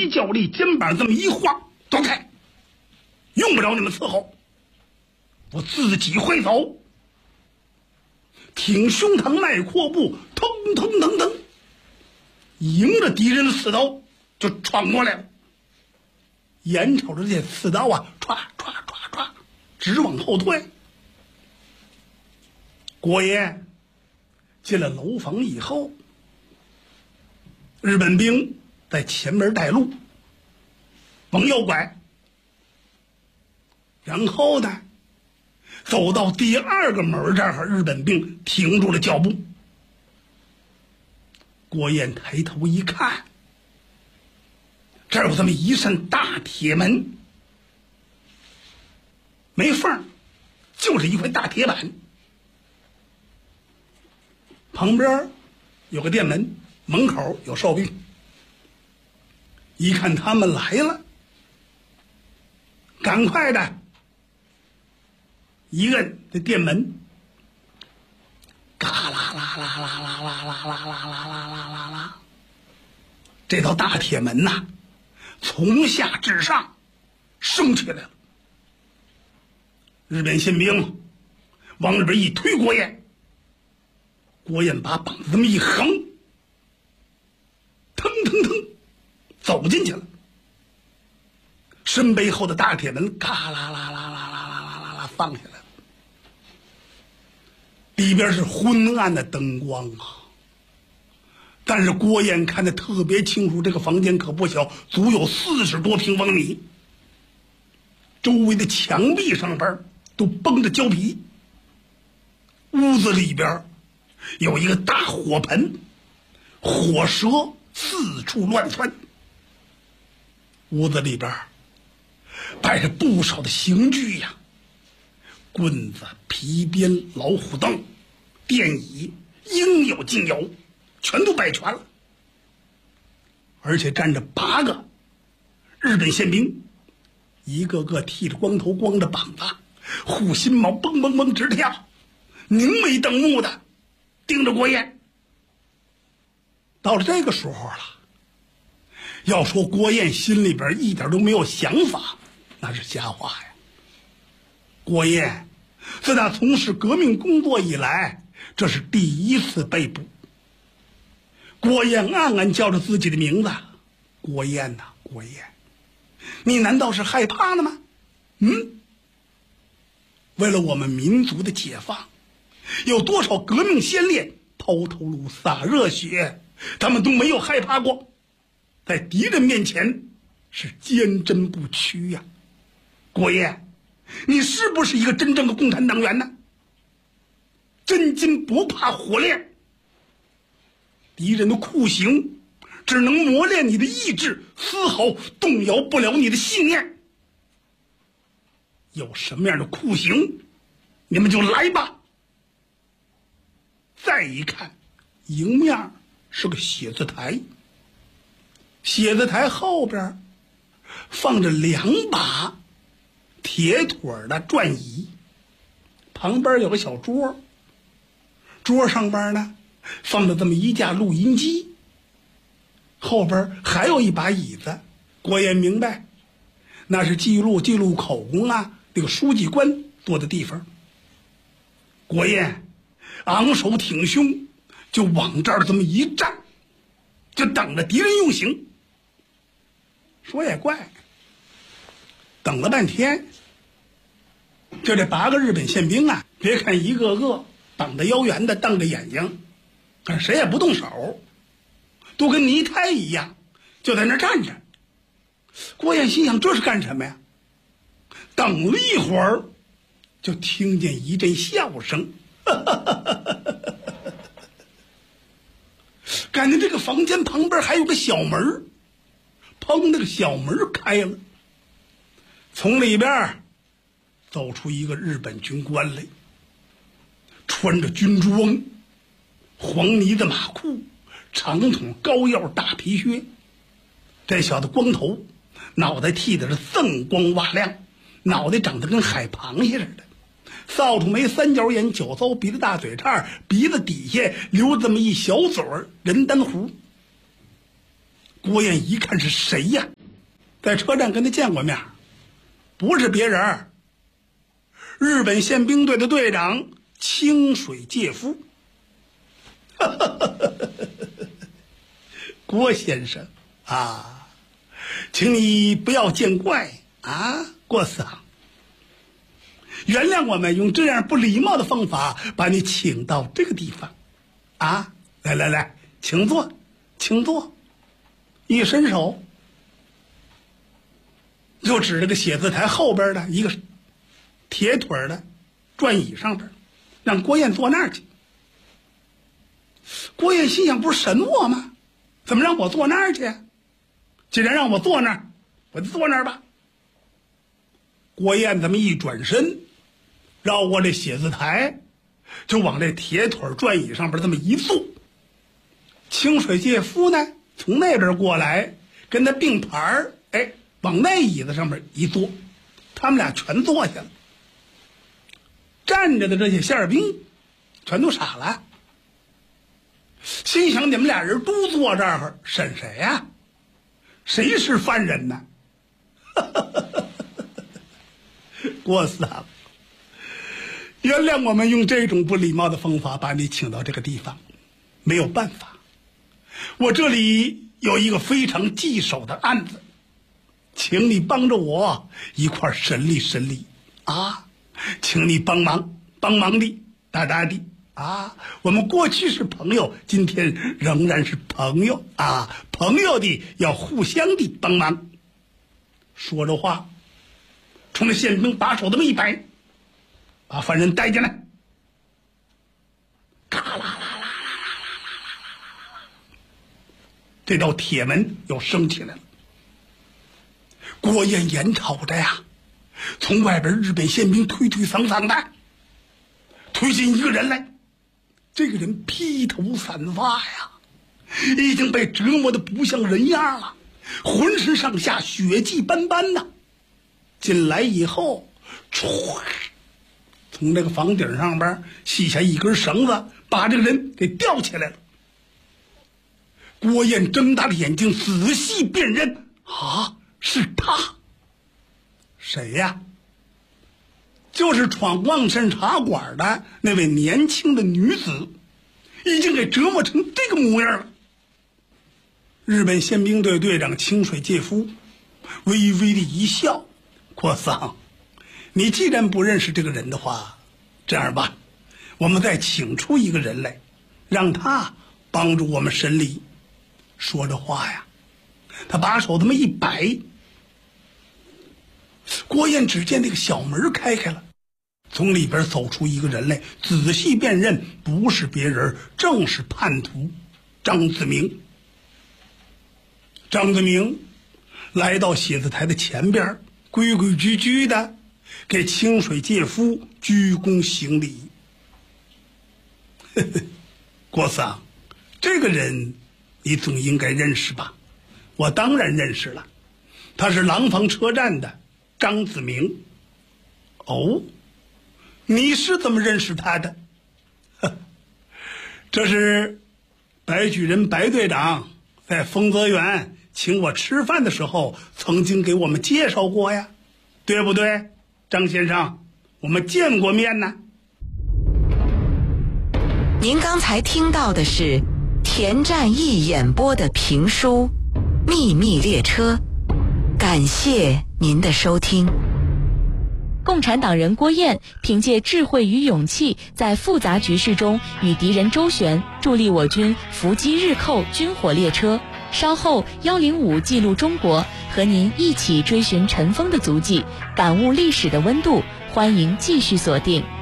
一较力，肩膀这么一晃，走开，用不着你们伺候，我自己会走。挺胸膛迈阔步，腾腾腾腾，迎着敌人的刺刀就闯过来了。眼瞅着这些刺刀啊，唰唰唰唰，直往后退。郭燕进了楼房以后，日本兵在前面带路，往右拐，然后呢，走到第二个门这儿，日本兵停住了脚步。郭燕抬头一看，这儿有这么一扇大铁门，没缝，就是一块大铁板，旁边有个店门，门口有哨兵。一看他们来了，赶快的一摁这店门，嘎啦啦啦啦啦啦啦啦啦啦啦啦啦啦，这道大铁门呐，从下至上升起来了。日本宪兵往里边一推郭燕，郭燕把膀子这么一横，腾腾腾走进去了。身背后的大铁门嘎啦啦啦啦啦啦啦啦啦放下来了。里边是昏暗的灯光啊，但是郭燕看得特别清楚，这个房间可不小，足有40多平方米，周围的墙壁上边都绷着胶皮。屋子里边有一个大火盆，火舌四处乱窜。屋子里边摆着不少的刑具呀，棍子、皮鞭、老虎凳、电椅，应有尽有，全都摆全了。而且站着8个日本宪兵，一个个剃着光头，光着膀子，护心毛蹦蹦蹦直跳，凝眉瞪目的盯着郭燕。到了这个时候了，要说郭燕心里边一点都没有想法，那是瞎话呀。郭燕自打从事革命工作以来，这是第一次被捕。郭燕暗暗叫着自己的名字，郭燕呐，郭燕，你难道是害怕了吗？为了我们民族的解放，有多少革命先烈抛头颅洒热血，他们都没有害怕过，在敌人面前是坚贞不屈呀。郭燕，你是不是一个真正的共产党员呢？真金不怕火炼，敌人的酷刑只能磨练你的意志，丝毫动摇不了你的信念。有什么样的酷刑，你们就来吧。再一看，迎面是个写字台，写字台后边放着2把铁腿的转椅，旁边有个小桌，桌上边呢放着这么一架录音机，后边还有一把椅子。郭燕明白，那是记录口供啊，那个书记官坐的地方。郭燕昂首挺胸，就往这儿这么一站，就等着敌人用刑。说也怪，等了半天，就这8个日本宪兵啊，别看一个个绑得腰圆的，瞪着眼睛，可是谁也不动手，都跟泥胎一样，就在那儿站着。郭燕心想，这是干什么呀？等了一会儿，就听见一阵笑声，感觉这个房间旁边还有个小门，砰，那个小门开了，从里边走出一个日本军官来，穿着军装，黄呢子马裤，长筒高腰大皮靴。这小子光头，脑袋剃的是锃光瓦亮，脑袋长得跟海螃蟹似的，扫帚眉三角眼，酒糟鼻子大嘴叉，鼻子底下留这么一小嘴儿人丹胡。 郭燕一看是谁呀？在车站跟他见过面，不是别人，日本宪兵队的队长清水介夫。郭先生啊，请你不要见怪啊，郭桑，原谅我们用这样不礼貌的方法把你请到这个地方啊！来，请坐，请坐。一伸手就指这个写字台后边的一个铁腿的转椅上边，让郭燕坐那儿去。郭燕心想，不是审我吗？怎么让我坐那儿去？既然让我坐那儿，我就坐那儿吧。郭燕这么一转身，绕过这写字台，就往这铁腿转椅上边这么一坐。清水介夫呢，从那边过来，跟他并排儿，往那椅子上面一坐，他们俩全坐下了。站着的这些馅儿兵全都傻了，心想：你们俩人都坐这儿，审谁呀？谁是犯人呢？郭桑，原谅我们用这种不礼貌的方法把你请到这个地方，没有办法，我这里有一个非常棘手的案子，请你帮着我一块审理啊！请你帮忙的，大的啊！我们过去是朋友，今天仍然是朋友啊！朋友的要互相的帮忙。说着话，冲着宪兵把手这么一摆，把犯人带进来。咔啦啦啦啦啦啦啦，这道铁门又升起来了。郭燕眼瞅着呀，从外边日本宪兵推搡的推进一个人来，这个人披头散发呀，已经被折磨得不像人样了，浑身上下血迹斑斑呐。进来以后，从这个房顶上边系下一根绳子，把这个人给吊起来了。郭燕睁大了眼睛，仔细辨认，啊，是他。谁呀？就是闯望山茶馆的那位年轻的女子，已经给折磨成这个模样了。日本宪兵队队长清水介夫微微的一笑：郭桑，你既然不认识这个人的话，这样吧，我们再请出一个人来，让他帮助我们审理。说着话呀，他把手这么一摆，郭燕只见那个小门开了，从里边走出一个人来，仔细辨认，不是别人，正是叛徒张子明。张子明来到写字台的前边，规规矩矩的给清水介夫鞠躬行礼。郭桑，这个人你总应该认识吧？我当然认识了，他是廊坊车站的张子明。哦，你是怎么认识他的？这是白举人白队长在丰泽园请我吃饭的时候曾经给我们介绍过呀，对不对，张先生？我们见过面呢。 您刚才听到的是田占义演播的评书《秘密列车》，感谢您的收听。 共产党人郭燕凭借智慧与勇气，在复杂局势中与敌人周旋，助力我军伏击日寇军火列车。稍后105记录中国，和您一起追寻尘封的足迹，感悟历史的温度。欢迎继续锁定